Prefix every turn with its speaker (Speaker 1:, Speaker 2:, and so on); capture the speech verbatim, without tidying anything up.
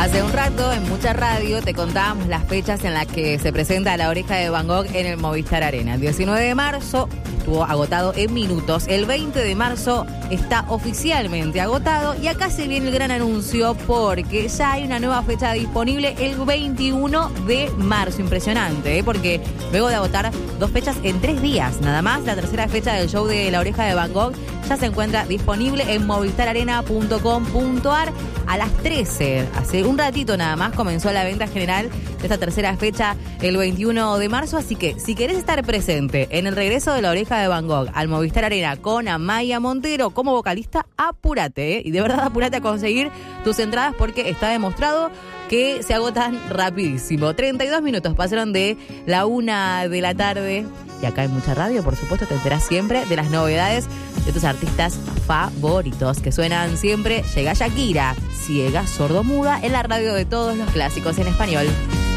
Speaker 1: Hace un rato en Mucha Radio te contábamos las fechas en las que se presenta La Oreja de Van Gogh en el Movistar Arena. El diecinueve de marzo estuvo agotado en minutos. El veinte de marzo está oficialmente agotado. Y acá se viene el gran anuncio porque ya hay una nueva fecha disponible el veintiuno de marzo. Impresionante, ¿eh? Porque luego de agotar dos fechas en tres días, nada más, la tercera fecha del show de La Oreja de Van Gogh ya se encuentra disponible en movistar arena punto com punto a r a las trece. Hace un ratito nada más comenzó la venta general de esta tercera fecha el veintiuno de marzo, así que si querés estar presente en el regreso de La Oreja de Van Gogh al Movistar Arena con Amaya Montero como vocalista, apúrate, ¿eh? Y de verdad apúrate a conseguir tus entradas porque está demostrado que se agotan rapidísimo. treinta y dos minutos pasaron de la una de la tarde. Y acá en Mucha Radio, por supuesto, te enterás siempre de las novedades de tus artistas favoritos que suenan siempre. Llega Shakira, ciega, sordomuda, en la radio de todos los clásicos en español.